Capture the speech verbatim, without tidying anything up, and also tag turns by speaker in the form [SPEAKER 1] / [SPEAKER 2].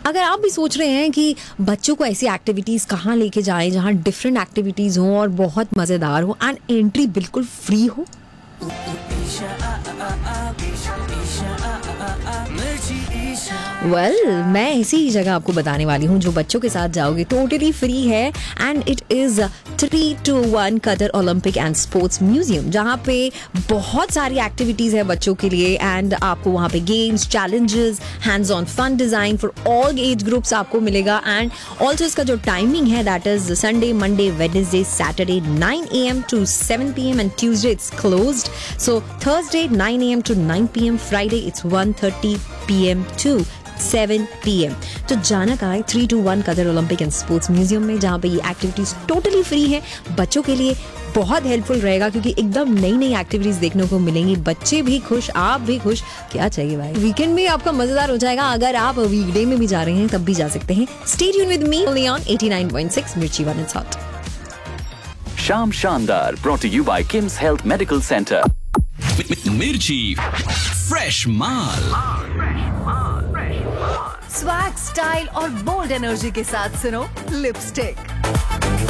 [SPEAKER 1] अगर आप भी सोच रहे हैं कि बच्चों को ऐसी एक्टिविटीज़ कहाँ लेके जाएं जहाँ डिफरेंट एक्टिविटीज़ हों और बहुत मज़ेदार हो एंड एंट्री बिल्कुल फ्री हो, वेल well, मैं ऐसी ही जगह आपको बताने वाली हूँ जो बच्चों के साथ जाओगे टोटली फ्री है and it is three to one Qatar Olympic and sports museum, जहाँ पे बहुत सारी एक्टिविटीज़ है बच्चों के लिए एंड आपको वहाँ पे games, challenges, hands on fun design for all age groups आपको मिलेगा एंड ऑल्सो इसका जो टाइमिंग है that is Sunday, Monday, Wednesday, Saturday nine A M to seven P M and Tuesday it's closed. So Thursday nine A M to nine P M, Friday it's one thirty P M to seven P M. तो जाना कहाँ है? Three to one Qatar Olympic and sports museum में, जहाँ पे ये activities totally free है. बच्चों के लिए बहुत हेल्पफुल रहेगा क्योंकि एकदम नई नई एक्टिविटीज देखने को मिलेंगी. बच्चे भी खुश, आप भी खुश, क्या चाहिए भाई. वीकेंड भी आपका मजेदार हो जाएगा. अगर आप वीकडे में भी जा रहे हैं तब भी जा सकते हैं. Stay tuned with me only on eighty nine point six मिर्ची वन इट्स हॉट.
[SPEAKER 2] शाम शानदार brought to you by Kim's Health Medical Center.
[SPEAKER 3] मिर्ची फ्रेश माल.
[SPEAKER 4] स्वैग, स्टाइल और बोल्ड एनर्जी के साथ सुनो लिपस्टिक.